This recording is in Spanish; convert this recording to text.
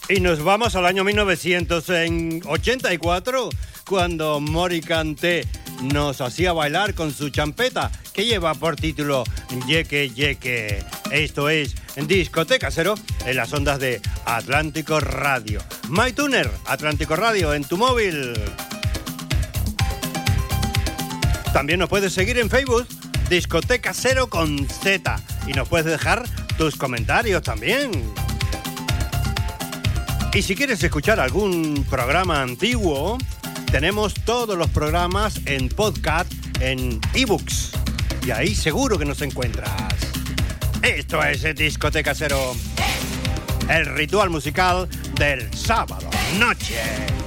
Y nos vamos al año 1984, cuando Mori Kanté nos hacía bailar con su champeta, que lleva por título Yeque Yeque. Esto es Discoteca Cero, en las ondas de Atlántico Radio. MyTuner, Atlántico Radio, en tu móvil. También nos puedes seguir en Facebook, Discoteca Cero con Z. Y nos puedes dejar tus comentarios también. Y si quieres escuchar algún programa antiguo, tenemos todos los programas en podcast, en ebooks. Y ahí seguro que nos encuentras. Esto es Discoteca Cero, el ritual musical del sábado noche.